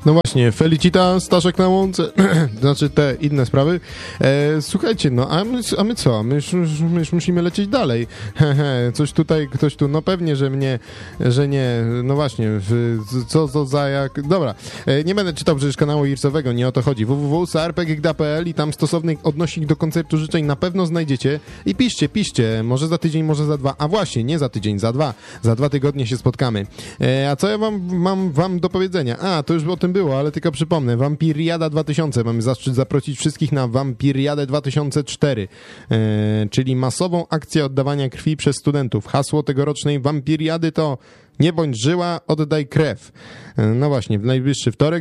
No właśnie, Felicita, Staszek na łące, znaczy te inne sprawy. Słuchajcie, no a my co? My już musimy lecieć dalej. Coś tutaj, ktoś tu, no pewnie, że nie, no właśnie, co za jak... Dobra, nie będę czytał przecież kanału IRS-owego, nie o to chodzi. www.sarpegigda.pl i tam stosowny odnośnik do koncertu życzeń na pewno znajdziecie i piszcie, może za tydzień, może za 2, a właśnie, nie za tydzień, za 2 tygodnie się spotkamy. A co ja mam wam do powiedzenia? A, to już o tym było, ale tylko przypomnę. Wampiriada 2000. Mamy zaszczyt zaprosić wszystkich na Wampiriadę 2004, czyli masową akcję oddawania krwi przez studentów. Hasło tegorocznej Wampiriady to nie bądź żyła, oddaj krew. No właśnie, w najbliższy wtorek,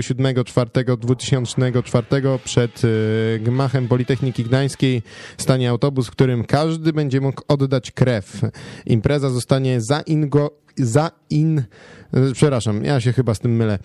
27.04.2004 przed gmachem Politechniki Gdańskiej stanie autobus, w którym każdy będzie mógł oddać krew. Impreza zostanie przepraszam, ja się chyba z tym mylę.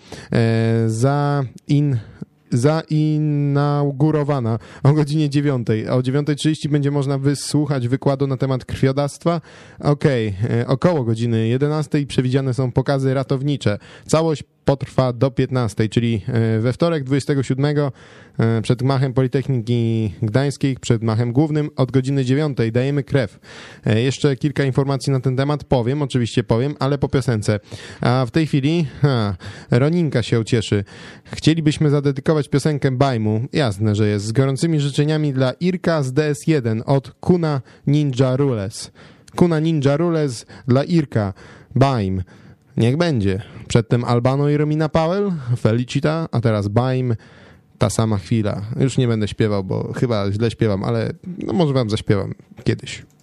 Zainaugurowana o godzinie 9. A o 9:30 będzie można wysłuchać wykładu na temat krwiodawstwa. Około godziny 11 przewidziane są pokazy ratownicze. Całość potrwa do 15, czyli we wtorek 27 przed gmachem Politechniki Gdańskiej, przed gmachem głównym od godziny 9 dajemy krew. Jeszcze kilka informacji na ten temat oczywiście powiem, ale po piosence. A w tej chwili Roninka się ucieszy. Chcielibyśmy zadedykować piosenkę Bajmu. Jasne, że jest. Z gorącymi życzeniami dla Irka z DS1 od Kuna Ninja Rules. Kuna Ninja Rules dla Irka. Bajm. Niech będzie. Przedtem Albano i Romina Powell, Felicita, a teraz Bajm, ta sama chwila. Już nie będę śpiewał, bo chyba źle śpiewam, ale no może wam zaśpiewam kiedyś.